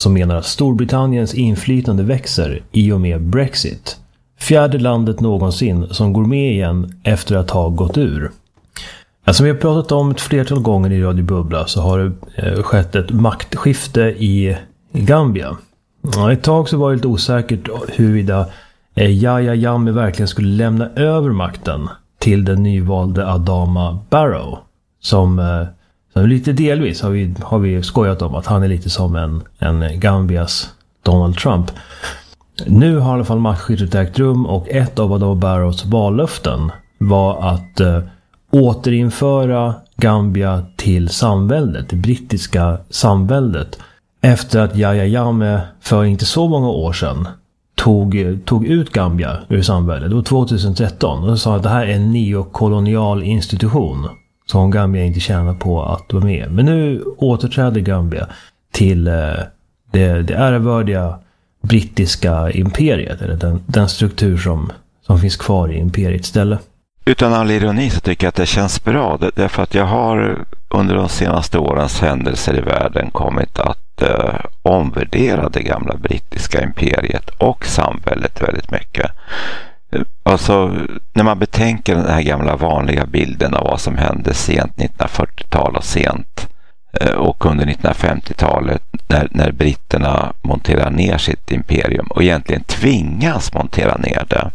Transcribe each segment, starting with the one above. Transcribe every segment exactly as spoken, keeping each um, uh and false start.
som menar att Storbritanniens inflytande växer i och med Brexit. Fjärde landet någonsin som går med igen efter att ha gått ur. Som vi har pratat om ett flertal gånger i Radio Bubbla så har det skett ett maktskifte i Gambia. Ett tag så var det lite osäkert huruvida Yahya Jammeh verkligen skulle lämna över makten till den nyvalde Adama Barrow. Som, som lite delvis har vi, har vi skojat om att han är lite som en, en Gambias Donald Trump. Nu har i alla fall maktskiftet ägt rum och ett av Adama Barrows vallöften var att eh, återinföra Gambia till samväldet, det brittiska samväldet. Efter att Yahya Jammeh för inte så många år sedan tog, tog ut Gambia ur samväldet. Det var tjugohundratretton och sa att det här är en neokolonial institution som Gambia inte tjänar på att vara med. Men nu återträder Gambia till eh, det, det ärevördiga brittiska imperiet, eller den, den struktur som, som finns kvar i imperiet ställe. Utan all ironi så tycker jag att det känns bra. Det, därför att jag har under de senaste årens händelser i världen kommit att eh, omvärdera det gamla brittiska imperiet och samhället väldigt mycket. Alltså när man betänker den här gamla vanliga bilden av vad som hände sent nittonhundrafyrtiotal och sent eh, och under nittonhundrafemtiotalet när, när britterna monterar ner sitt imperium och egentligen tvingas montera ner det.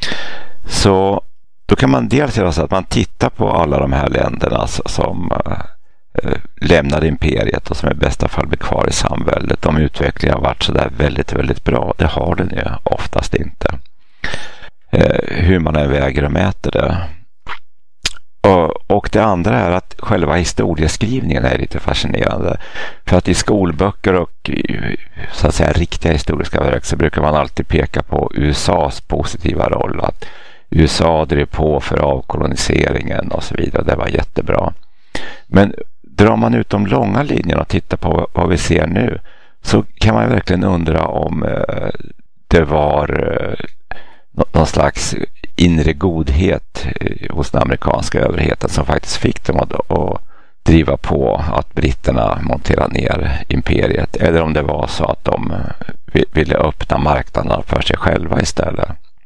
Så då kan man dels göra så att man tittar på alla de här länderna som äh, lämnar imperiet och som i bästa fall blir kvar i samväldet. De utvecklingen har varit så där väldigt, väldigt bra. Det har den ju oftast inte. Äh, hur man än väger och mäter det. Och, och det andra är att själva historieskrivningen är lite fascinerande. För att i skolböcker och så att säga riktiga historiska verk så brukar man alltid peka på U S A:s positiva roll. Att U S A drev på för avkoloniseringen och så vidare. Det var jättebra. Men drar man ut de långa linjerna och tittar på vad vi ser nu så kan man verkligen undra om eh, det var eh, någon slags inre godhet eh, hos den amerikanska överheten som faktiskt fick dem att, att driva på att britterna monterade ner imperiet. Eller om det var så att de eh, ville öppna marknaderna för sig själva istället.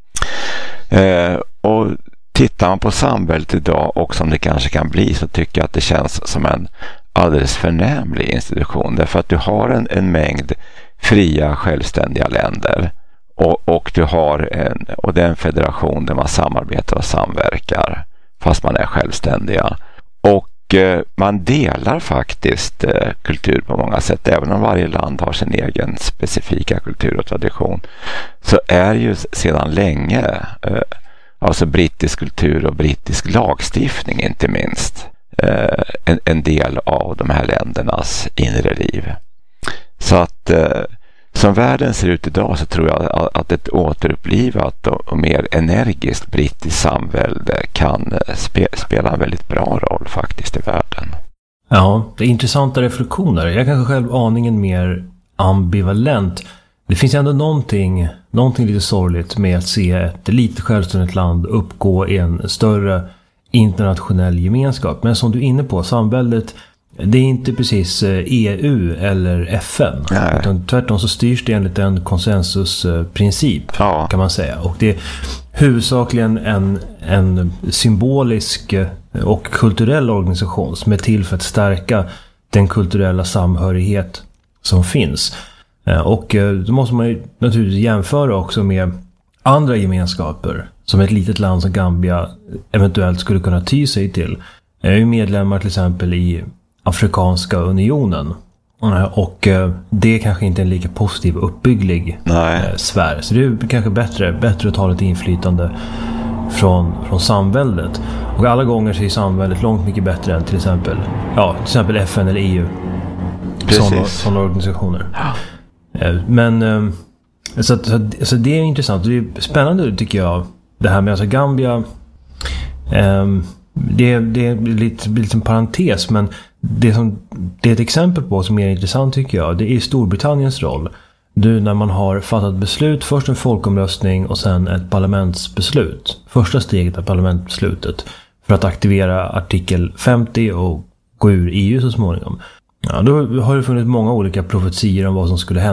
Eh, och tittar man på samhället idag och som det kanske kan bli så tycker jag att det känns som en alldeles förnämlig institution därför att du har en, en mängd fria självständiga länder och, och du har en, och det är en federation där man samarbetar och samverkar fast man är självständiga och eh, man delar faktiskt eh, kultur på många sätt även om varje land har sin egen specifika kultur och tradition så är ju sedan länge eh, alltså brittisk kultur och brittisk lagstiftning inte minst eh, en, en del av de här ländernas inre liv. Så att eh, som världen ser ut idag så tror jag att ett återupplivat och, och mer energiskt brittiskt samvälde kan spe, spela en väldigt bra roll faktiskt i världen. Ja, det är intressanta reflektioner. Jag är kanske själv aningen mer ambivalent. Det finns ändå någonting, någonting lite sorgligt med att se ett lite självständigt land uppgå i en större internationell gemenskap. Men som du är inne på, samväldet, det är inte precis E U eller F N. Utan tvärtom så styrs det enligt en konsensusprincip ja. Kan man säga. Och det är huvudsakligen en, en symbolisk och kulturell organisation som är till för att stärka den kulturella samhörighet som finns. Och då måste man ju naturligtvis jämföra också med andra gemenskaper som ett litet land som Gambia eventuellt skulle kunna ty sig till. Jag är ju medlemmar till exempel i Afrikanska unionen och det är kanske inte en lika positiv uppbygglig Nej. sfär. Så det är kanske bättre, bättre att ta lite inflytande från, från samväldet. Och alla gånger så är samväldet långt mycket bättre än till exempel, ja, till exempel F N eller E U. Sådana, sådana organisationer. Ja. Men så, så, så det är intressant. Det är spännande tycker jag. Det här med alltså Gambia. Um, det, det är lite, lite en parentes. Men det, som, det är ett exempel på som är intressant tycker jag. Det är Storbritanniens roll. Du, när man har fattat beslut. Först en folkomröstning och sen ett parlamentsbeslut. Första steget av parlamentsbeslutet. För att aktivera artikel femtio och gå ur E U så småningom. Ja, då har det funnits många olika profetier om vad som skulle hända.